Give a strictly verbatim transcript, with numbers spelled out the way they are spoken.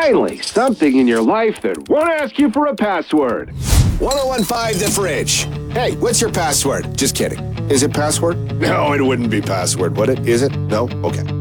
Finally, something in your life that won't ask you for a password. ten fifteen The Fridge. Hey, what's your password? Just kidding. Is it password? No, it wouldn't be password, would it? Is it? No? Okay.